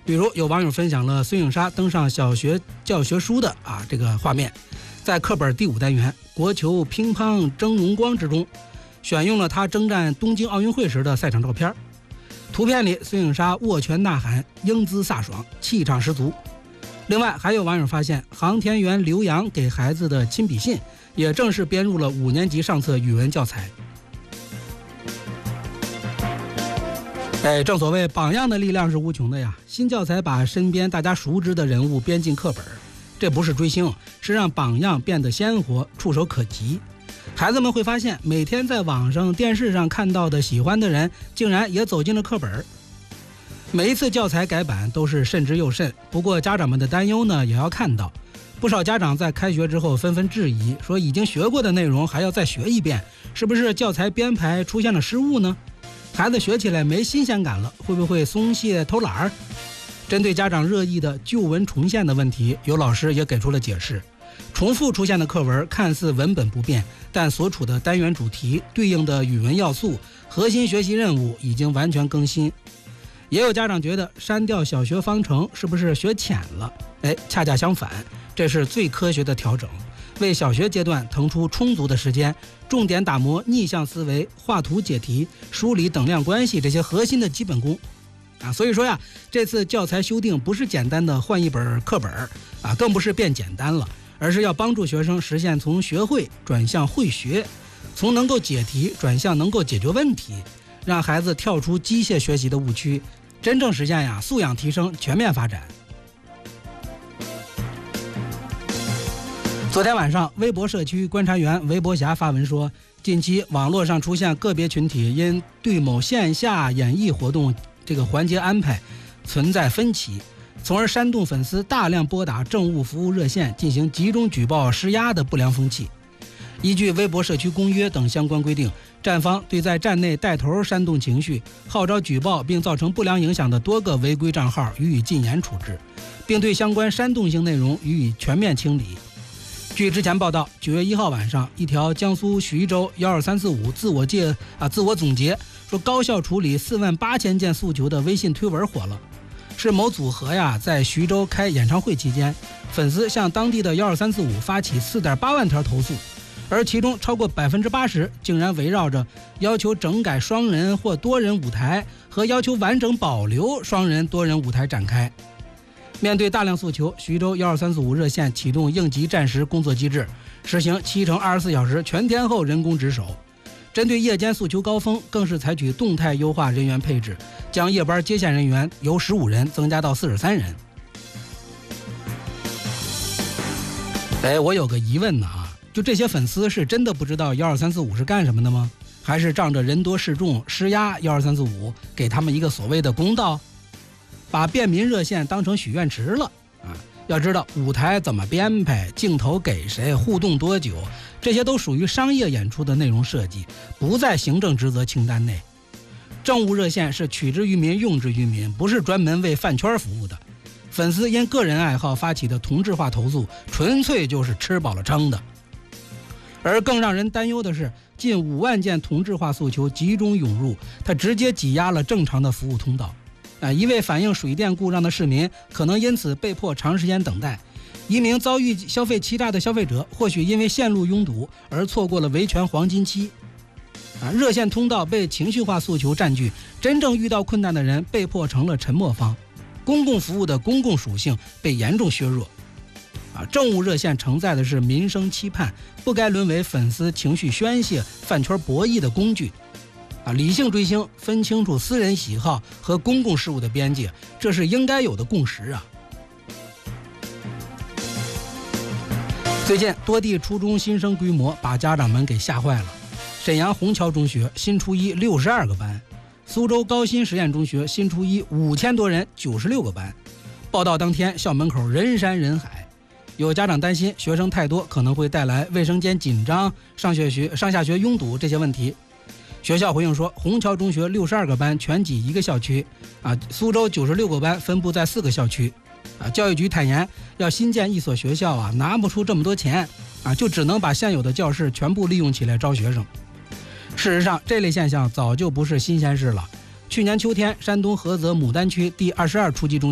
比如有网友分享了孙颖莎登上小学教学书的这个画面，在课本第5单元国球乒乓争荣光之中，选用了她征战东京奥运会时的赛场照片。图片里孙颖莎握拳呐喊，英姿飒爽，气场十足。另外还有网友发现，航天员刘洋给孩子的亲笔信也正式编入了5年级上册语文教材。正所谓榜样的力量是无穷的呀。新教材把身边大家熟知的人物编进课本，这不是追星，是让榜样变得鲜活，触手可及。孩子们会发现，每天在网上、电视上看到的喜欢的人，竟然也走进了课本。每一次教材改版都是慎之又慎，不过家长们的担忧呢，也要看到。不少家长在开学之后纷纷质疑，说已经学过的内容还要再学一遍，是不是教材编排出现了失误呢？孩子学起来没新鲜感了，会不会松懈偷懒？针对家长热议的旧文重现的问题，有老师也给出了解释。重复出现的课文看似文本不变，但所处的单元主题、对应的语文要素、核心学习任务已经完全更新。也有家长觉得删掉小学方程是不是学浅了？恰恰相反，这是最科学的调整，为小学阶段腾出充足的时间，重点打磨逆向思维、画图解题、梳理等量关系这些核心的基本功。所以说呀，这次教材修订不是简单的换一本课本更不是变简单了，而是要帮助学生实现从学会转向会学，从能够解题转向能够解决问题，让孩子跳出机械学习的误区，真正实现素养提升、全面发展。昨天晚上，微博社区观察员微博侠发文说，近期网络上出现个别群体因对某线下演艺活动这个环节安排存在分歧，从而煽动粉丝大量拨打政务服务热线进行集中举报施压的不良风气。依据微博社区公约等相关规定，站方对在站内带头煽动情绪、号召举报并造成不良影响的多个违规账号予以禁言处置，并对相关煽动性内容予以全面清理。据之前报道，9月1号晚上，一条江苏徐州12345自我总结说高效处理48000件诉求的微信推文火了。是某组合在徐州开演唱会期间，粉丝向当地的12345发起4.8万条投诉，而其中超过80%竟然围绕着要求整改双人或多人舞台和要求完整保留双人多人舞台展开。面对大量诉求，徐州12345热线启动应急战时工作机制，实行7×24小时全天候人工值守。针对夜间诉求高峰，更是采取动态优化人员配置，将夜班接线人员由15人增加到43人。我有个疑问呢就这些粉丝是真的不知道12345是干什么的吗？还是仗着人多势众施压12345，给他们一个所谓的公道？把便民热线当成许愿池了要知道舞台怎么编排，镜头给谁，互动多久，这些都属于商业演出的内容设计，不在行政职责清单内。政务热线是取之于民用之于民，不是专门为饭圈服务的。粉丝因个人爱好发起的同质化投诉，纯粹就是吃饱了撑的。而更让人担忧的是，近5万件同质化诉求集中涌入，它直接挤压了正常的服务通道。一位反映水电故障的市民可能因此被迫长时间等待，一名遭遇消费欺诈的消费者或许因为线路拥堵而错过了维权黄金期。热线通道被情绪化诉求占据，真正遇到困难的人被迫成了沉默方，公共服务的公共属性被严重削弱。政务热线承载的是民生期盼，不该沦为粉丝情绪宣泄、饭圈博弈的工具。理性追星，分清楚私人喜好和公共事务的边界，这是应该有的共识最近多地初中新生规模把家长们给吓坏了。沈阳虹桥中学新初一62个班，苏州高新实验中学新初一5000多人96个班。报到当天，校门口人山人海。有家长担心学生太多可能会带来卫生间紧张、上下学拥堵这些问题。学校回应说，虹桥中学62个班全挤一个校区苏州96个班分布在4个校区教育局坦言，要新建一所学校拿不出这么多钱就只能把现有的教室全部利用起来招学生。事实上，这类现象早就不是新鲜事了。去年秋天，山东菏泽牡丹区第22初级中学